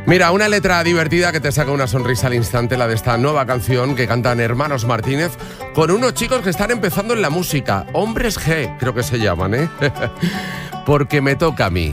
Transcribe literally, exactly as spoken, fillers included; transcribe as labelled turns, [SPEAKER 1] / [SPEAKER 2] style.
[SPEAKER 1] Mira, una letra divertida que te saca una sonrisa al instante, la de esta nueva canción que cantan Hermanos Martínez con unos chicos que están empezando en la música. Hombres G, creo que se llaman, ¿eh? Porque me toca a mí.